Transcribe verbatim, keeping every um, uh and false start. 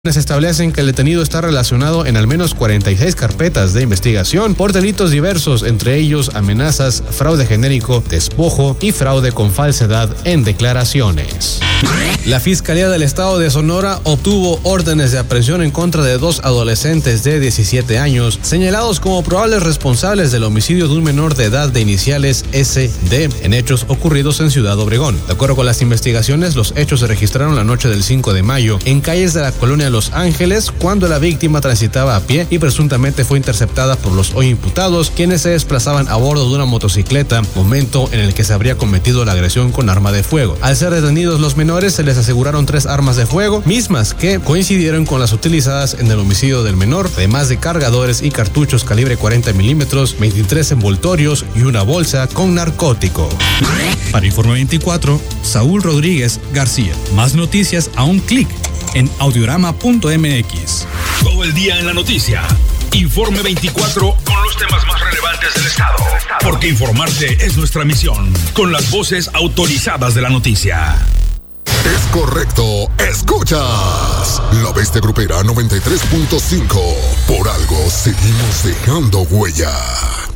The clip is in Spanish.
Establecen que el detenido está relacionado en al menos cuarenta y seis carpetas de investigación por delitos diversos, entre ellos amenazas, fraude genérico, despojo y fraude con falsedad en declaraciones. La Fiscalía del Estado de Sonora obtuvo órdenes de aprehensión en contra de dos adolescentes de diecisiete años, señalados como probables responsables del homicidio de un menor de edad de iniciales S D en hechos ocurridos en Ciudad Obregón. De acuerdo con las investigaciones, los hechos se registraron la noche del cinco de mayo en calles de la colonia Los Ángeles, cuando la víctima transitaba a pie y presuntamente fue interceptada por los hoy imputados, quienes se desplazaban a bordo de una motocicleta, momento en el que se habría cometido la agresión con arma de fuego. Al ser detenidos los menores, se les aseguraron tres armas de fuego, mismas que coincidieron con las utilizadas en el homicidio del menor, además de cargadores y cartuchos calibre cuarenta milímetros, veintitrés envoltorios y una bolsa con narcótico. Para Informe veinticuatro, Saúl Rodríguez García. Más noticias a un clic en audiorama punto m x. Todo el día en la noticia. Informe veinticuatro con los temas más relevantes del estado. Porque informarte es nuestra misión. Con las voces autorizadas de la noticia. Es correcto, escuchas La Bestia Grupera noventa y tres punto cinco. Por algo seguimos dejando huella.